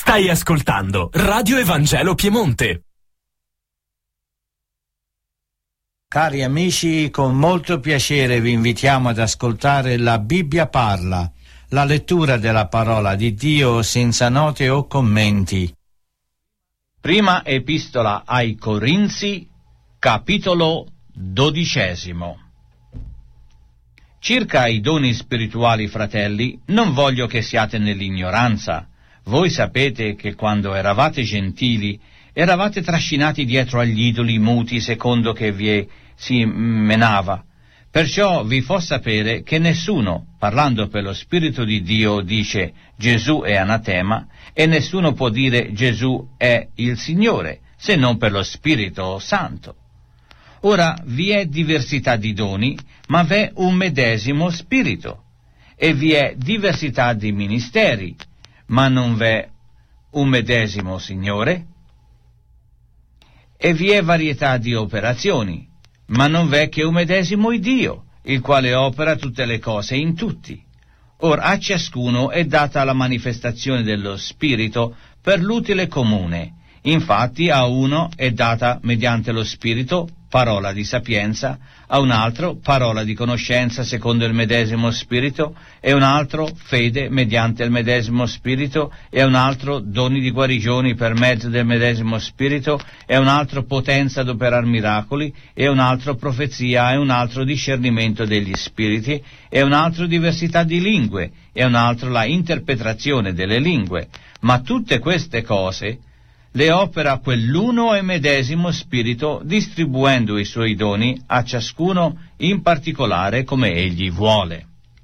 Stai ascoltando Radio Evangelo Piemonte. Cari amici, con molto piacere vi invitiamo ad ascoltare La Bibbia parla, la lettura della parola di Dio senza note o commenti. Prima epistola ai Corinzi, capitolo 12. Circa i doni spirituali, fratelli, non voglio che siate nell'ignoranza. Voi sapete che quando eravate gentili, eravate trascinati dietro agli idoli muti secondo che vi si menava. Perciò vi fo sapere che nessuno, parlando per lo Spirito di Dio, dice Gesù è anatema, e nessuno può dire Gesù è il Signore, se non per lo Spirito Santo. Ora vi è diversità di doni, ma v'è un medesimo Spirito, e vi è diversità di ministeri, ma non v'è un medesimo Signore, e vi è varietà di operazioni, ma non v'è che un medesimo Dio, il quale opera tutte le cose in tutti. Ora a ciascuno è data la manifestazione dello Spirito per l'utile comune. Infatti a uno è data mediante lo Spirito parola di sapienza, a un altro parola di conoscenza secondo il medesimo Spirito, e un altro fede mediante il medesimo Spirito, e a un altro doni di guarigioni per mezzo del medesimo Spirito, e a un altro potenza ad operar miracoli, e a un altro profezia, e un altro discernimento degli spiriti, e a un altro diversità di lingue, e a un altro la interpretazione delle lingue. Ma tutte queste cose le opera quell'uno e medesimo Spirito, distribuendo i suoi doni a ciascuno in particolare come egli vuole.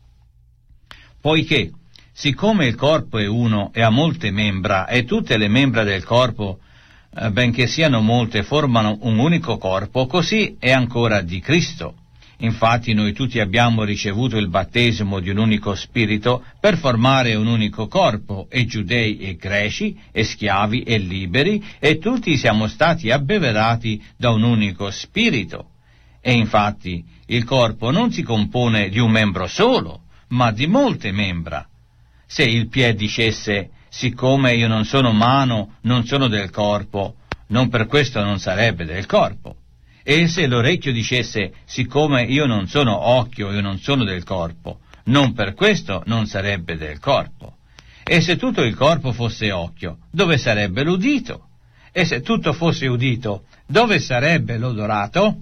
Poiché, siccome il corpo è uno e ha molte membra, e tutte le membra del corpo, benché siano molte, formano un unico corpo, così è ancora di Cristo. Infatti noi tutti abbiamo ricevuto il battesimo di un unico spirito per formare un unico corpo, e giudei e greci, e schiavi e liberi, e tutti siamo stati abbeverati da un unico spirito. E infatti il corpo non si compone di un membro solo, ma di molte membra. Se il piede dicesse, siccome io non sono mano, non sono del corpo, non per questo non sarebbe del corpo. E se l'orecchio dicesse, siccome io non sono occhio, io non sono del corpo, non per questo non sarebbe del corpo. E se tutto il corpo fosse occhio, dove sarebbe l'udito? E se tutto fosse udito, dove sarebbe l'odorato?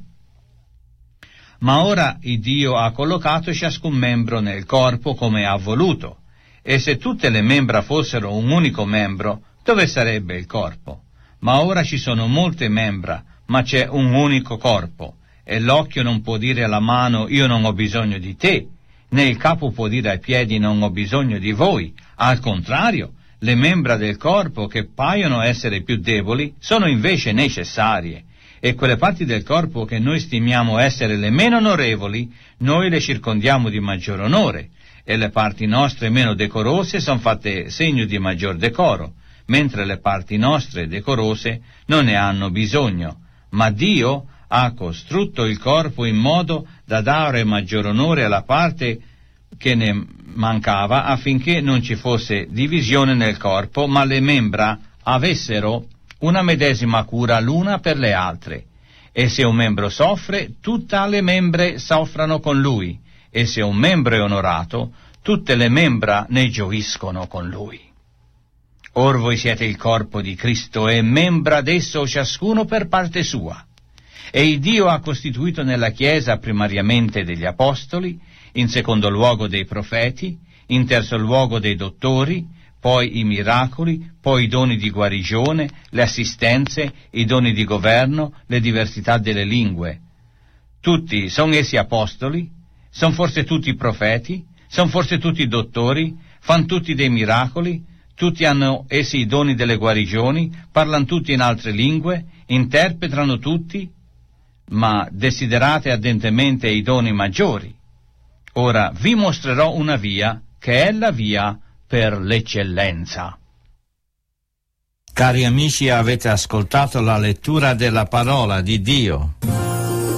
Ma ora il Dio ha collocato ciascun membro nel corpo come ha voluto. E se tutte le membra fossero un unico membro, dove sarebbe il corpo? Ma ora ci sono molte membra, ma c'è un unico corpo, e l'occhio non può dire alla mano io non ho bisogno di te, né il capo può dire ai piedi non ho bisogno di voi. Al contrario, le membra del corpo che paiono essere più deboli sono invece necessarie, e quelle parti del corpo che noi stimiamo essere le meno onorevoli, noi le circondiamo di maggior onore, e le parti nostre meno decorose sono fatte segno di maggior decoro, mentre le parti nostre decorose non ne hanno bisogno. Ma Dio ha costrutto il corpo in modo da dare maggior onore alla parte che ne mancava, affinché non ci fosse divisione nel corpo, ma le membra avessero una medesima cura l'una per le altre. E se un membro soffre, tutte le membre soffrano con lui, e se un membro è onorato, tutte le membra ne gioiscono con lui. Or voi siete il corpo di Cristo e membra d'esso ciascuno per parte sua. E il Dio ha costituito nella Chiesa primariamente degli apostoli, in secondo luogo dei profeti, in terzo luogo dei dottori, poi i miracoli, poi i doni di guarigione, le assistenze, i doni di governo, le diversità delle lingue. Tutti sono essi apostoli? Sono forse tutti profeti? Sono forse tutti dottori? Fan tutti dei miracoli? Tutti hanno essi i doni delle guarigioni, parlano tutti in altre lingue, interpretano tutti, ma desiderate ardentemente i doni maggiori. Ora vi mostrerò una via, che è la via per l'eccellenza. Cari amici, avete ascoltato la lettura della parola di Dio.